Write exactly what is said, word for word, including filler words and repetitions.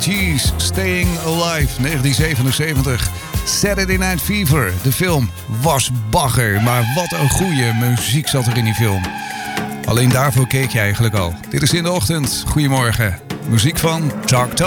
Gees, Staying Alive, negentien zevenenzeventig. Saturday Night Fever, de film was bagger, maar wat een goede muziek zat er in die film. Alleen daarvoor keek je eigenlijk al. Dit is In de Ochtend. Goedemorgen. Muziek van Talk Talk.